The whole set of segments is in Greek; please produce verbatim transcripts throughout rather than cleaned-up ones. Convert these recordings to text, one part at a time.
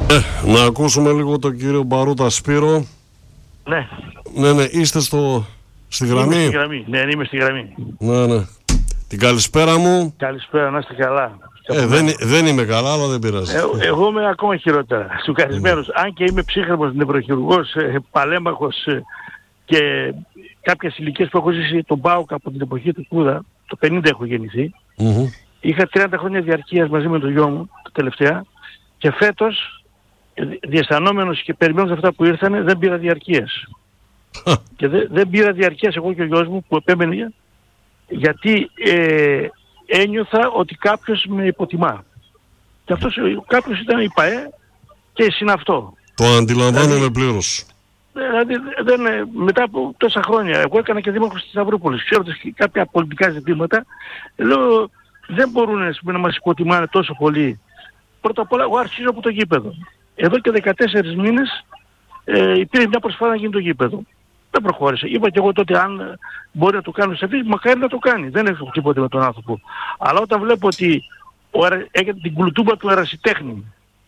Ε, να ακούσουμε λίγο τον κύριο Μπαρούτα Σπύρο. Ναι. Ναι, ναι, είστε στο, στη γραμμή. Είμαι στη γραμμή. Ναι, είμαι στη γραμμή. Ναι, ναι. Την καλησπέρα μου. Καλησπέρα, να είστε καλά. Ε, δεν, δεν είμαι καλά, αλλά δεν πειράζει. Ε, εγώ είμαι ακόμα χειρότερα. Σου καλησπέρα. Mm. Αν και είμαι ψύχρεμος, νευροχειρουργός, ε, παλέμαχος ε, και κάποιες ηλικίες που έχω ζήσει τον ΠΑΟΚ από την εποχή του Κούδα, το πενήντα έχω γεννηθεί. Mm-hmm. Είχα τριάντα χρόνια διαρκείας μαζί με τον γιο μου, τα τελευταία, και φέτος, διαισθανόμενος και περιμένοντας αυτά που ήρθανε, δεν πήρα διαρκείας. Και δε, δεν πήρα διαρκείας εγώ και ο γιος μου που επέμενε, γιατί ε, ένιωθα ότι κάποιος με υποτιμά. Και αυτός κάποιος ήταν η ΠΑΕ και συναυτό. Το αντιλαμβάνομαι δηλαδή, πλήρως. Δηλαδή δεν, μετά από τόσα χρόνια, εγώ έκανα και δήμαρχος της Σταυρούπολης, ξέροντας και κάποια πολιτικά ζητήματα, λέω δεν μπορούν να μας υποτιμάνε τόσο πολύ. Πρώτα απ' όλα εγώ αρχίζω από το γήπεδο. Εδώ και δεκατέσσερις μήνες ε, υπήρχε μια προσφορά να γίνει το γήπεδο. Δεν προχώρησε. Είπα και εγώ τότε αν μπορεί να το κάνει σε αυτή, μακάρι να το κάνει. Δεν έχω τίποτε με τον άνθρωπο. Αλλά όταν βλέπω ότι έκανε την κουλτούμπα του ερασιτέχνη,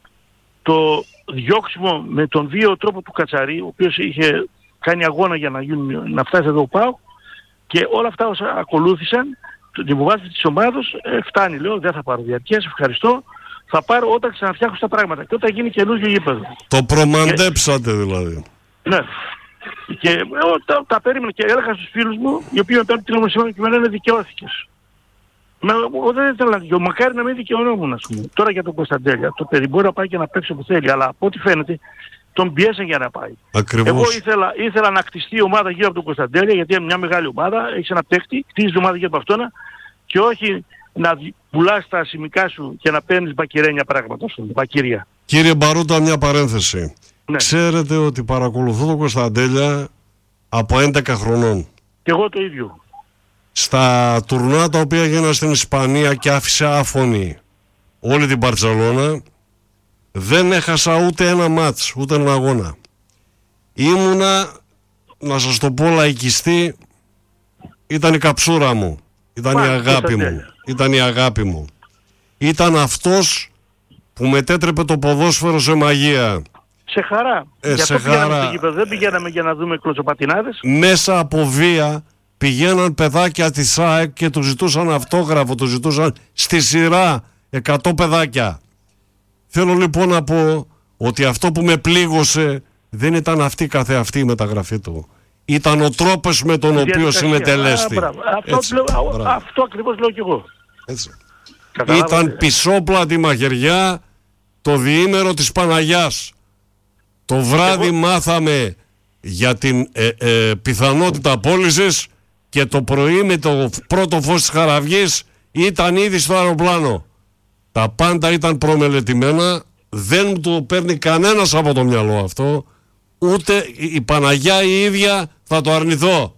το διώξιμο με τον βίαιο τρόπο του Κατσαρί, ο οποίος είχε κάνει αγώνα για να, γίνουν, να φτάσει εδώ ο ΠΑΟΚ, και όλα αυτά όσα ακολούθησαν, την υποβάθμιση της ομάδος, ε, φτάνει. Λέω δεν θα πάρω διαρκείας, ευχαριστώ. Θα πάρω όταν ξαναφτιάξω τα πράγματα και όταν γίνει καινούργιο γήπεδο. Το προμαντέψατε και, δηλαδή. Ναι. Και εγώ τα, τα περίμενα και έλεγα στους φίλους μου, οι οποίοι με παίρνουν τηλεμοσιογράφοι και με λένε δικαιώθηκες. Μα εγώ δεν ήθελα να δικαιώ, μακάρι να μην δικαιωνόμουν, ας πούμε. Τώρα για τον Κωνσταντέλια, το παιδί μπορεί να πάει και να παίξει όπου θέλει, αλλά από ό,τι φαίνεται τον πιέσαν για να πάει. Ακριβώς. Εγώ ήθελα, ήθελα να κτιστεί η ομάδα γύρω από τον Κωνσταντέλια, γιατί είναι μια μεγάλη ομάδα, έχεις ένα παίκτη, κτίζεις την ομάδα γύρω από αυτόν, και όχι να πουλάς τα σημικά σου και να παίρνεις μπακυρένια πράγματα, μπακύρια. Κύριε Μπαρούτα, μια παρένθεση. Ναι. Ξέρετε ότι παρακολουθώ τον Κωνσταντέλια από έντεκα χρονών. Και εγώ το ίδιο. Στα τουρνά τα οποία έγιναν στην Ισπανία και άφησε άφωνη όλη την Μπαρτσελώνα, δεν έχασα ούτε ένα μάτς, ούτε ένα αγώνα. Ήμουνα, να σας το πω λαϊκιστή, ήταν η καψούρα μου, ήταν Μα, η αγάπη μου, ήταν η αγάπη μου. Ήταν αυτός που μετέτρεπε το ποδόσφαιρο σε μαγεία. Σε χαρά. Ε, για σε αυτό χαρά. Πηγαίναμε στο γήπεδο. Δεν πηγαίναμε για να δούμε κλωτσοπατινάδες. Μέσα από βία πηγαίναν παιδάκια της ΑΕΚ και του ζητούσαν αυτόγραφο, του ζητούσαν στη σειρά εκατό παιδάκια. Θέλω λοιπόν να πω ότι αυτό που με πλήγωσε δεν ήταν αυτή καθεαυτή η μεταγραφή του. Ήταν ο τρόπος με τον οποίο συνετελέστη. Αυτό, αυτό ακριβώς λέω κι εγώ. Έτσι. Ήταν πισόπλατη μαχαιριά το διήμερο της Παναγιάς. Το βράδυ εγώ... μάθαμε για την ε, ε, πιθανότητα πώλησης και το πρωί με το πρώτο φως της Χαραυγής ήταν ήδη στο αεροπλάνο. Τα πάντα ήταν προμελετημένα, δεν μου το παίρνει κανένας από το μυαλό αυτό, ούτε η Παναγιά η ίδια θα το αρνηθώ.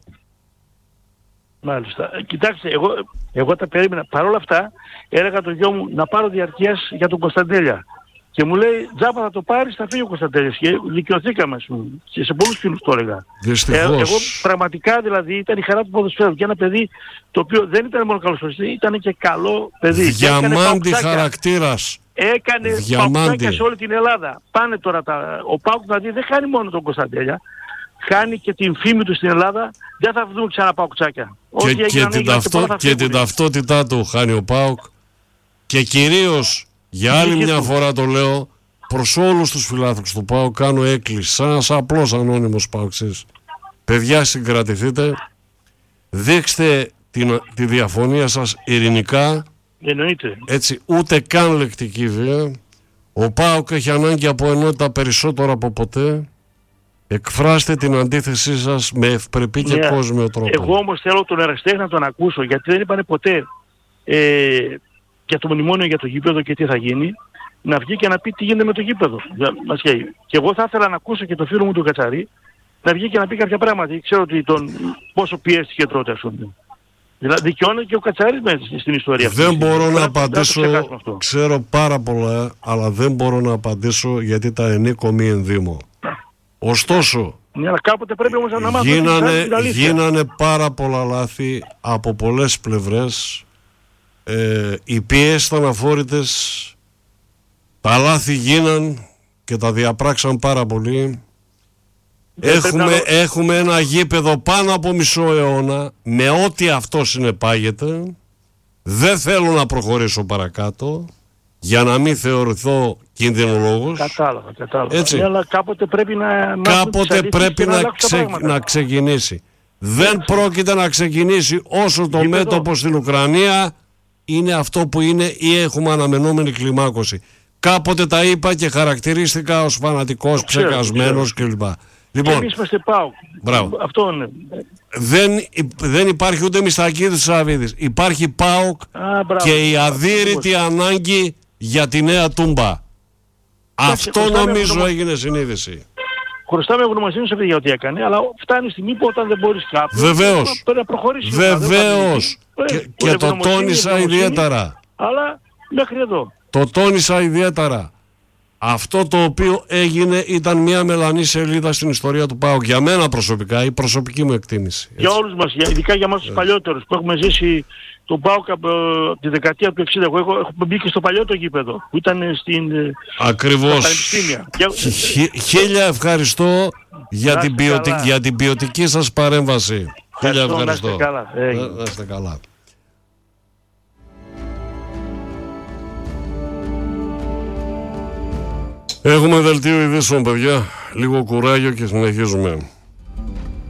Μάλιστα. Κοιτάξτε, εγώ, εγώ τα περίμενα. Παρ' όλα αυτά έλεγα τον γιο μου να πάρω διαρκείας για τον Κωνσταντέλια. Και μου λέει, τζάπα θα το πάρεις, θα φύγει ο Κωνσταντέλιας. Και δικαιωθήκαμε, ας πούμε. Και σε πολλούς φίλους το έλεγα. Δυστυχώς. Ε, εγώ πραγματικά δηλαδή ήταν η χαρά του ποδοσφαίρου. Και ένα παιδί το οποίο δεν ήταν μόνο καλός ποδοσφαιριστής, ήταν και καλό παιδί. Διαμάντη χαρακτήρας. Έκανε παουξάκια σε όλη την Ελλάδα. Πάνε τώρα τα... Ο ΠΑΟΚ δηλαδή δεν χάνει μόνο τον Κωνσταντέλια. Χάνει και την φήμη του στην Ελλάδα. Δεν θα δούμε ξανά παουξάκια. Και, και, και, την, ταυτό, και, και την ταυτότητά του χάνει ο ΠΑΟΚ. Και κυρίως, για άλλη μια του. φορά το λέω, προς όλους τους φιλάθλους του ΠΑΟΚ κάνω έκκληση, σαν ένας απλός ανώνυμος ΠΑΟΚσης. Παιδιά, συγκρατηθείτε, δείξτε την, τη διαφωνία σας ειρηνικά. Εννοείται. Έτσι, ούτε καν λεκτική βία. Ο ΠΑΟΚ έχει ανάγκη από ενότητα περισσότερο από ποτέ. Εκφράστε την αντίθεσή σας με ευπρεπή και yeah. κόσμιο τρόπο. Εγώ όμως θέλω τον ερασιτέχνη να τον ακούσω, γιατί δεν είπανε ποτέ ε, για το μνημόνιο για το γήπεδο και τι θα γίνει, να βγει και να πει τι γίνεται με το γήπεδο. Και εγώ θα ήθελα να ακούσω και το φίλο μου τον Κατσαρί να βγει και να πει κάποια πράγματα. Ξέρω ότι τον, πόσο πιέστηκε τότε, ας πούμε. Δηλαδή δικαιώνεται και ο Κατσαρής μέσα στην ιστορία αυτή. Δεν μπορώ να απαντήσω, ξέρω πάρα πολλά, αλλά δεν μπορώ να απαντήσω γιατί τα ενίκω μη ενδύμω. Ωστόσο, ναι, αλλά κάποτε πρέπει όμως να μάθουμε γίνανε, γίνανε πάρα πολλά λάθη από πολλές πλευρές. Ε, οι πιέσεις ήταν αφόρητες, τα λάθη γίναν και τα διαπράξαν πάρα πολύ. Έχουμε, να... έχουμε ένα γήπεδο πάνω από μισό αιώνα με ό,τι αυτό συνεπάγεται. Δεν θέλω να προχωρήσω παρακάτω για να μην θεωρηθώ κινδυνολόγος. Κατάλαβα, κατάλαβα. Έτσι. Αλλά κάποτε πρέπει να, κάποτε πρέπει να, ξε, να ξεκινήσει. Δεν ναι. πρόκειται να ξεκινήσει όσο το γήπεδο. Μέτωπο στην Ουκρανία είναι αυτό που είναι ή έχουμε αναμενόμενη κλιμάκωση. Κάποτε τα είπα και χαρακτηρίστηκα ως φανατικός, ψεκασμένος κλπ. Λοιπόν, εμείς είμαστε ΠΑΟΚ. Αυτό είναι. Δεν, δεν υπάρχει ούτε Μιστακίδης Σαββίδης. Υπάρχει ΠΑΟΚ και η αδύρυτη ανάγκη για τη νέα Τούμπα. Αυτό νομίζω γνωμα... έγινε συνείδηση. Χρωστάμε ευγνωμοσύνη σε για ό,τι έκανε, αλλά φτάνει στιγμή που όταν δεν μπορείς κάποιος Βεβαίως. πρέπει να προχωρήσει. Βεβαίως. Και, και, και το τόνισα ιδιαίτερα. Αλλά μέχρι εδώ. Το τόνισα ιδιαίτερα. Αυτό το οποίο έγινε ήταν μια μελανή σελίδα στην ιστορία του ΠΑΟΚ. Για μένα προσωπικά, η προσωπική μου εκτίμηση. Έτσι. Για όλους μας, ειδικά για εμάς τους παλιότερους που έχουμε ζήσει τον ΠΑΟΚ από τη δεκαετία του εξήντα. Εγώ έχω, έχω μπει και στο παλιό το γήπεδο που ήταν στην Ακριβώς. Χίλια ευχαριστώ για την, ποιοτικ, για την ποιοτική σας παρέμβαση. Χίλια ευχαριστώ. Να είστε καλά. Να είστε καλά. Έχουμε δελτίο ειδήσεων, παιδιά. Λίγο κουράγιο και συνεχίζουμε.